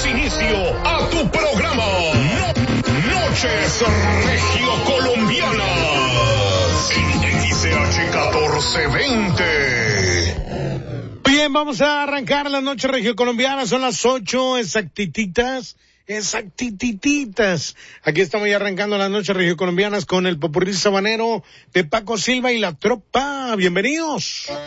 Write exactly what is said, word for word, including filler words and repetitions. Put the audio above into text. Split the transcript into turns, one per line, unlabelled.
Damos inicio a tu programa. No, Noches Regio Colombianas. En X C H catorce veinte.
Bien, vamos a arrancar la noche regiocolombiana, son las ocho exactititas, exactititas. Aquí estamos ya arrancando las noches regiocolombianas con el popurrí sabanero de Paco Silva y la tropa. Bienvenidos.